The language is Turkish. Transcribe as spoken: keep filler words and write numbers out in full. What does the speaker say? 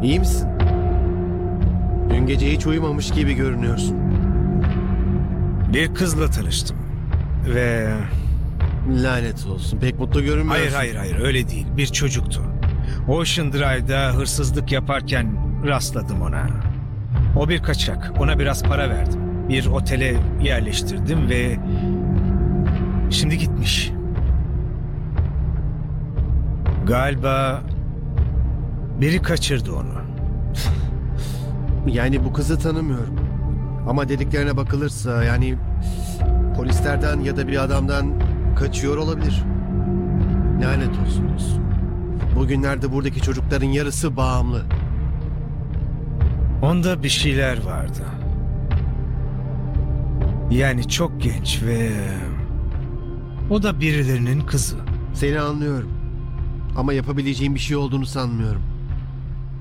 İyi misin? Dün gece hiç uyumamış gibi görünüyorsun. Bir kızla tanıştım. Ve... Lanet olsun. Pek mutlu görünmüyorsun. Hayır hayır hayır öyle değil. Bir çocuktu. Ocean Drive'da hırsızlık yaparken rastladım ona. O bir kaçak. Ona biraz para verdim. Bir otele yerleştirdim ve... Şimdi gitmiş. Galiba biri kaçırdı onu. Yani bu kızı tanımıyorum. Ama dediklerine bakılırsa yani polislerden ya da bir adamdan kaçıyor olabilir. Lanet olsun dostum. Bugünlerde buradaki çocukların yarısı bağımlı. Onda bir şeyler vardı. Yani çok genç ve... O da birilerinin kızı. Seni anlıyorum. Ama yapabileceğim bir şey olduğunu sanmıyorum.